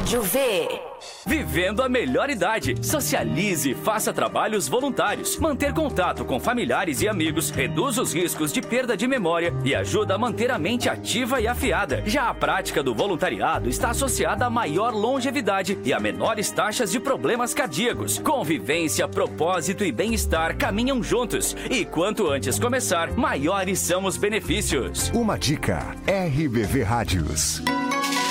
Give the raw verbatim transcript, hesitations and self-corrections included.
Rádio V. Vivendo a melhor idade. Socialize, faça trabalhos voluntários. Manter contato com familiares e amigos reduz os riscos de perda de memória e ajuda a manter a mente ativa e afiada. Já a prática do voluntariado está associada a maior longevidade e a menores taxas de problemas cardíacos. Convivência, propósito e bem-estar caminham juntos. E quanto antes começar, maiores são os benefícios. Uma dica: R B V Rádios.